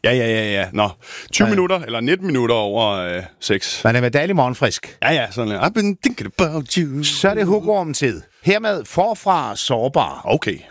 Ja. Nå, 20 minutter, eller 19 minutter over 6. Man er med dejlig morgenfrisk. Ja, sådan. I've been thinking about you. Så er det hugorm-tid. Hermed forfra sårbar. Okay.